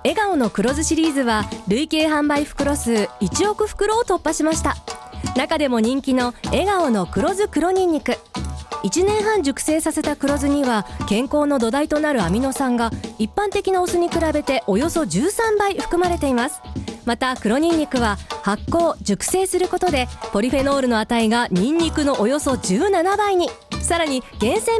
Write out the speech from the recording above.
笑顔の黒酢シリーズは累計販売袋数1億袋を突破しました。中でも人気の笑顔の黒酢黒ニンニク、1年半熟成させた黒酢には健康の土台となるアミノ酸が一般的なお酢に比べておよそ13倍含まれています。また黒ニンニクは発酵熟成することでポリフェノールの値がニンニクのおよそ17倍に。さらに厳選